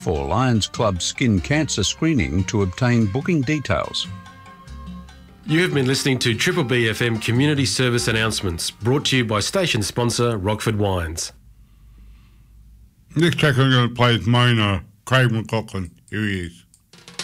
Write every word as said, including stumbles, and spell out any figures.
for Lions Club skin cancer screening to obtain booking details. You have been listening to Triple B F M Community Service Announcements, brought to you by station sponsor Rockford Wines. Next track I'm going to play is Mona, Craig McLaughlin. Here he is.